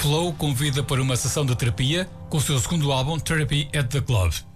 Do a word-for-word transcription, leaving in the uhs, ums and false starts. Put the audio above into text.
Flow convida para uma sessão de terapia com o seu segundo álbum Therapy at the Club.